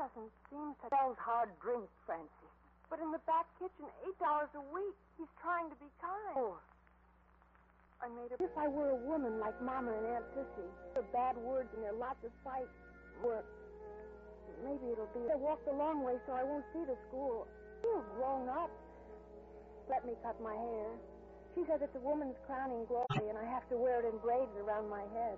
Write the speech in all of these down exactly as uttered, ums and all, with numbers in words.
doesn't seem to... Sells hard drink, Francie. But in the back kitchen, eight dollars a week. He's trying to be kind. Oh. I made it. If I were a woman like Mama and Aunt Sissy, there are bad words and there are lots of fights. Work. Maybe it'll be. I walk the long way so I won't see the school. You're grown up. Let me cut my hair. She says it's a woman's crowning glory, and I have to wear it in braids around my head.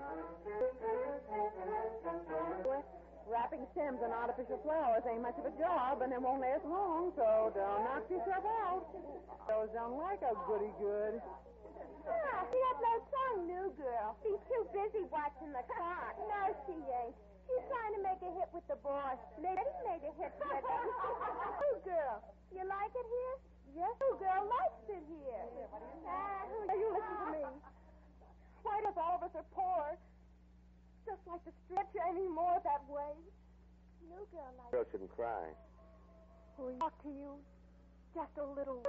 Wrapping stems on artificial flowers ain't much of a job, and it won't last long, so don't knock yourself out. Those don't like a goody-good. Ah, she has no son, new girl. She's too busy watching the clock. No, she ain't. She's trying to make a hit with the boss. Lady made a hit with her. New girl, you like it here? Yes, new girl likes it here. Ah, now you listen to me. Why does all of us are poor? Just like to stretch any more that way. New girl likes Girl shouldn't cry. Will I talk to you just a little?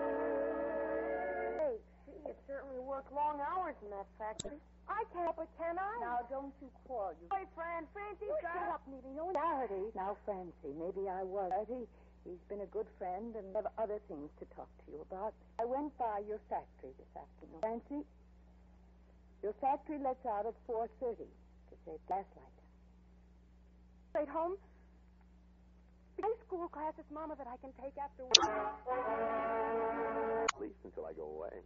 Hey, you certainly work long hours in that factory. I can't, but can I? Now, don't you quarrel. You... Hey, Fran, Francie, shut up, Neely. No Charity. Now, Francie, maybe I was. Charity, he's been a good friend and have other things to talk to you about. I went by your factory this afternoon. Francie, your factory lets out at four thirty to save gas light. Straight home? High school classes, Mama, that I can take after work. At least until I go away.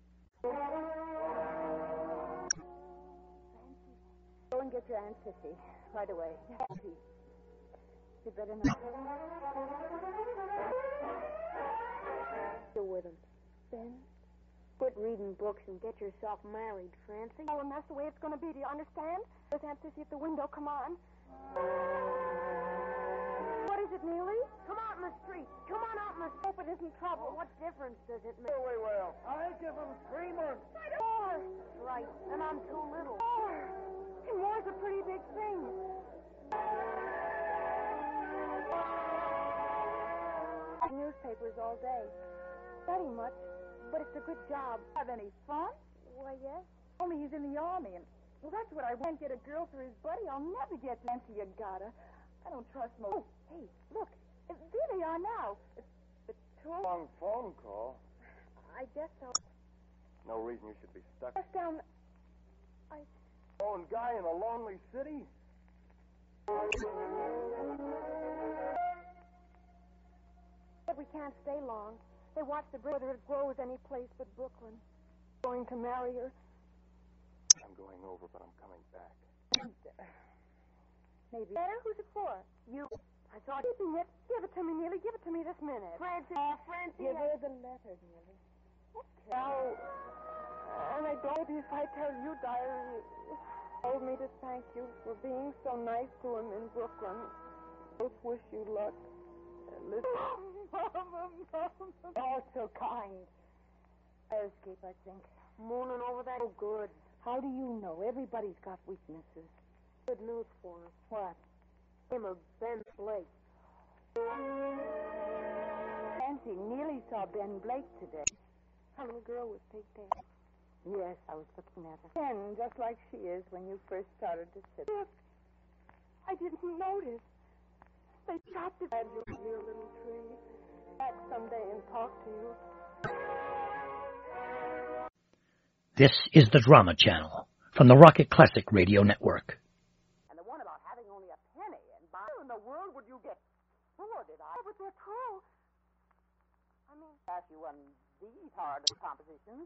Go and get your Aunt Sissy right away. You better not. You're with him. Ben? Quit reading books and get yourself married, Francie. Oh, and that's the way it's going to be. Do you understand? There's Aunt Sissy at the window. Come on. What is it, Neely? Come out in the street. Come on out in the street. Hope it isn't trouble. What difference does it make? Really well. I give him three months. Four. Right. And I'm too little. Four. And more's a pretty big thing. Newspapers all day. Study much, but it's a good job. Have any fun? Why, yes. Only he's in the army, and well, that's what I want. Get a girl for his buddy. I'll never get Nancy. You gotta. I don't trust most. Oh, hey, look. There they are now. It's the two. Long phone call. I guess so. No reason you should be stuck. Just down. I. Lone guy in a lonely city. But we can't stay long. They watch the bridge, whether it grows any place but Brooklyn. Going to marry her. I'm going over, but I'm coming back. Maybe. Better? Who's it for? You. I thought. Keeping it. Give it to me, Neely. Give it to me this minute. Francie. Oh, Francie. Give I... her the letter, Neely. Okay. Now, and I don't if I tell you, Diary, told me to thank you for being so nice to him in Brooklyn. Both wish you luck. Uh, listen. Mama, Mama. Oh, so kind. I'll escape, I think. Mooning over that. Oh, good. How do you know? Everybody's got weaknesses. Good news for him. What? Him of Ben Blake. Nancy, Neely saw Ben Blake today. How little girl with pigtails. Yes, I was looking at her. Ten, just like she is when you first started to sit. Look, I didn't notice. They chopped it at you, dear little tree. Back someday and talk to you. This is the Drama Channel from the Rocket Classic Radio Network. And the one about having only a penny and buy. Where in the world would you get four, did I? Oh, but they're true. I mean, ask you on these hard compositions.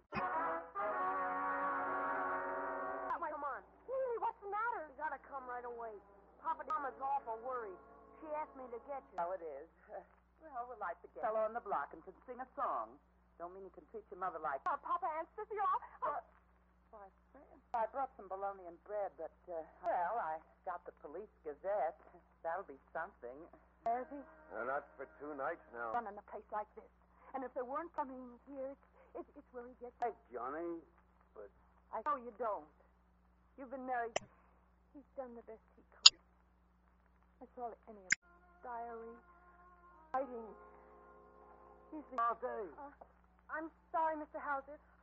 Wait, come on. Neely, what's the matter? You gotta come right away. Papa Mama's awful worried. She asked me to get you. Oh, it is. Uh, well, we'll light the fellow on the block and can sing a song. Don't mean you can treat your mother like... Uh, Papa and Sissy, oh, uh, why, Fran, I brought some bologna and bread, but, uh, well, I got the Police Gazette. That'll be something. Harvey? Uh, not for two nights now. Running a place like this. And if they weren't coming here, it's, it's where he gets... Hey, Johnny, but... I know you don't. You've been married. He's done the best he could. That's all any of it. Diary. Writing. He's the... All day. Uh, I'm sorry, Mister Hauser.